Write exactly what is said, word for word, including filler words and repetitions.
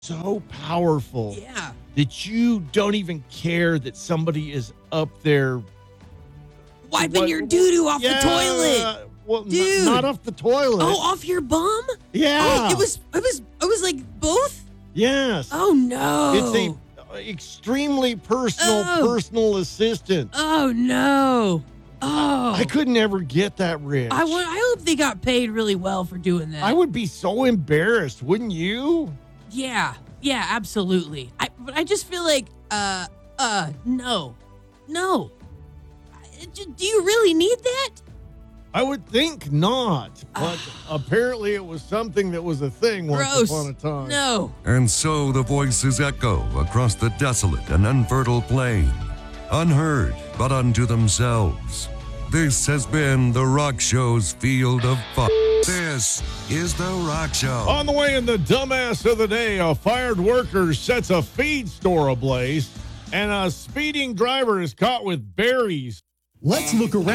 so powerful Yeah. that you don't even care that somebody is up there Wiping what- your doo-doo off yeah, the toilet. Well, n- Dude. not off the toilet. Oh, off your bum? yeah. Oh, it was it was it was like both? Yes. Oh no. It's a uh, extremely personal Oh. personal assistant. Oh no. Oh. I could never get that rich. I want I hope they got paid really well for doing that. I would be so embarrassed, wouldn't you? Yeah. Yeah, absolutely. I but I just feel like uh uh no. No. I- Do you really need that? I would think not, but apparently it was something that was a thing once Gross. upon a time. No. And so the voices echo across the desolate and unfertile plain, unheard but unto themselves. This has been The Rock Show's Field of Fun. This is The Rock Show. On the way in the dumbass of the day, a fired worker sets a feed store ablaze, and a speeding driver is caught with berries. Let's look around.